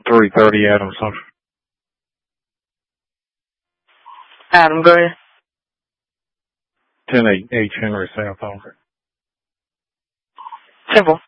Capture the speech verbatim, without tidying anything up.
three thirty Adams Central. Adam, go ahead. ten eight H Henry South Alfred. Simple.